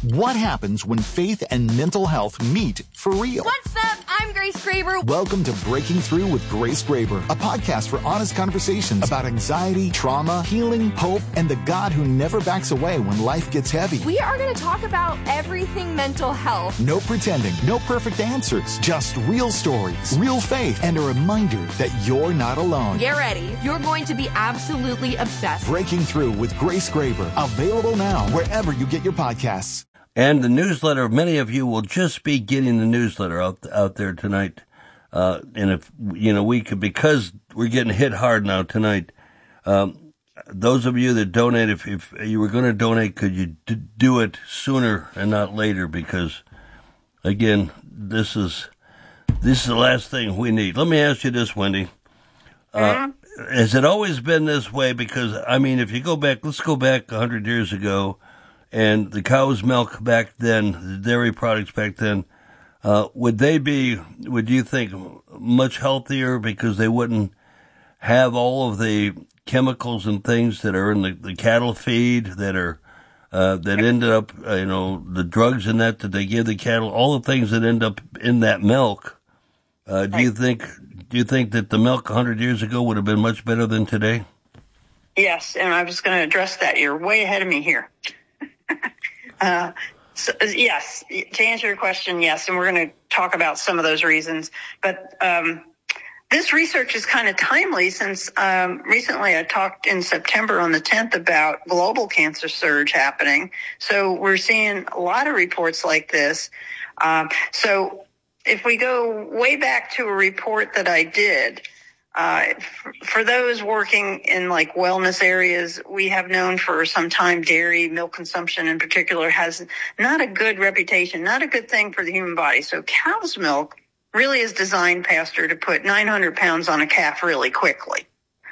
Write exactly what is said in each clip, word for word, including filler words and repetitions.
What happens when faith and mental health meet for real? What's up? I'm Grace Graber. Welcome to Breaking Through with Grace Graber, a podcast for honest conversations about anxiety, trauma, healing, hope, and the God who never backs away when life gets heavy. We are going to talk about everything mental health. No pretending, no perfect answers, just real stories, real faith, and a reminder that you're not alone. Get ready. You're going to be absolutely obsessed. Breaking Through with Grace Graber, available now wherever you get your podcasts. And the newsletter, many of you will just be getting the newsletter out out there tonight. Uh, and if, you know, we could, because we're getting hit hard now tonight, um, those of you that donate, if, if you were going to donate, could you d- do it sooner and not later? Because, again, this is, this is the last thing we need. Let me ask you this, Wendy. Uh, has it always been this way? Because, I mean, if you go back, let's go back a hundred years ago, and the cow's milk back then, the dairy products back then, uh, would they be, would you think, much healthier because they wouldn't have all of the chemicals and things that are in the, the cattle feed that are, uh, that ended up, uh, you know, the drugs in that that they give the cattle, all the things that end up in that milk? Uh, do you think, do you think that the milk a hundred years ago would have been much better than today? Yes, and I was going to address that. You're way ahead of me here. uh, so, yes, to answer your question, yes, and we're going to talk about some of those reasons. But um, this research is kind of timely since um, recently I talked in September on the tenth about global cancer surge happening. So we're seeing a lot of reports like this. Um, so if we go way back to a report that I did, Uh, for those working in like wellness areas, we have known for some time dairy, milk consumption in particular has not a good reputation, not a good thing for the human body. So cow's milk really is designed, Pastor, to put nine hundred pounds on a calf really quickly.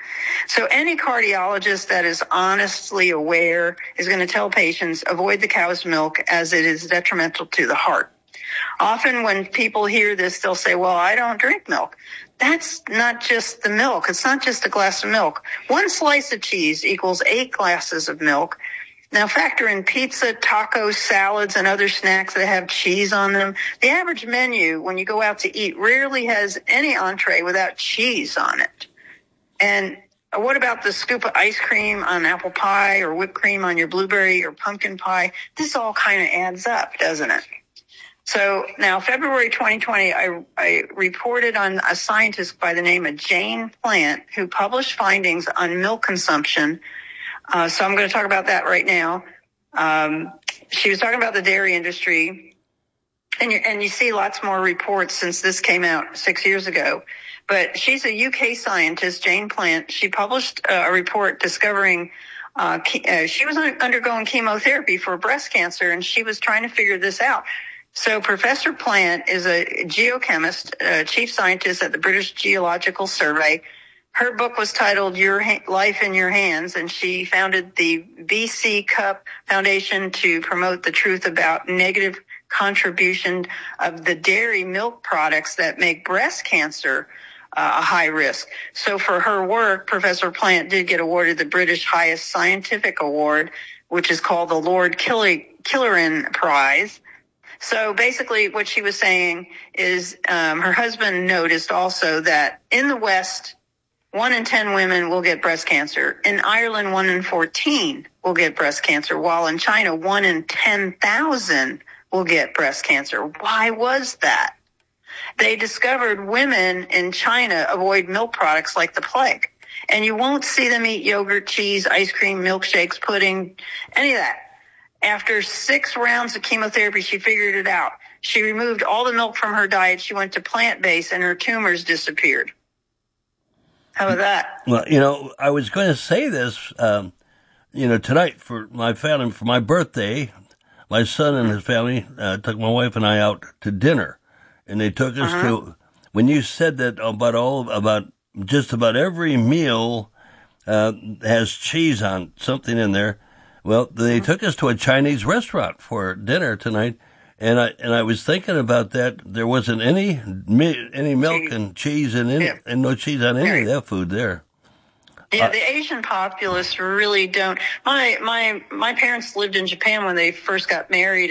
So any cardiologist that is honestly aware is going to tell patients avoid the cow's milk as it is detrimental to the heart. Often when people hear this, they'll say, well, I don't drink milk. That's not just the milk. It's not just a glass of milk. One slice of cheese equals eight glasses of milk. Now factor in pizza, tacos, salads, and other snacks that have cheese on them. The average menu when you go out to eat rarely has any entree without cheese on it. And what about the scoop of ice cream on apple pie or whipped cream on your blueberry or pumpkin pie? This all kind of adds up, doesn't it? So now, February twenty twenty, I, I reported on a scientist by the name of Jane Plant who published findings on milk consumption. Uh, so I'm going to talk about that right now. Um, she was talking about the dairy industry, and you, and you see lots more reports since this came out six years ago. But she's a U K scientist, Jane Plant. She published uh, a report discovering uh, ke- uh, she was undergoing chemotherapy for breast cancer, and she was trying to figure this out. So Professor Plant is a geochemist, uh, chief scientist at the British Geological Survey. Her book was titled Your ha- Life in Your Hands, and she founded the B C Cup Foundation to promote the truth about negative contribution of the dairy milk products that make breast cancer uh, a high risk. So for her work, Professor Plant did get awarded the British highest scientific award, which is called the Lord Killerin Prize. So basically what she was saying is um, her husband noticed also that in the West, one in ten women will get breast cancer. In Ireland, one in fourteen will get breast cancer, while in China, one in ten thousand will get breast cancer. Why was that? They discovered women in China avoid milk products like the plague. And you won't see them eat yogurt, cheese, ice cream, milkshakes, pudding, any of that. After six rounds of chemotherapy, she figured it out. She removed all the milk from her diet. She went to plant-based, and her tumors disappeared. How about that? Well, you know, I was going to say this, um, you know, tonight for my family, for my birthday, my son and his family uh, took my wife and I out to dinner, and they took us uh-huh. to. When you said that about all about just about every meal uh, has cheese on something in there. Well, they took us to a Chinese restaurant for dinner tonight, and I and I was thinking about that. There wasn't any any milk cheese. and cheese and any, yeah. and no cheese on any right. of that food there. Yeah, uh, the Asian populace really don't. My my my parents lived in Japan when they first got married.